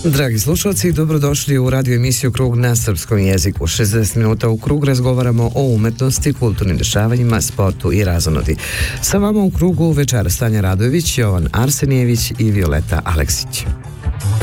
Dragi slušalci, dobrodošli u radio emisiju Krug na srpskom jeziku. 60 minuta u Krug razgovaramo o umetnosti, kulturnim dešavanjima, sportu i razonodi. Sa vama u Krugu večeras Tanja Radojević, Jovan Arsenijević i Violeta Aleksić.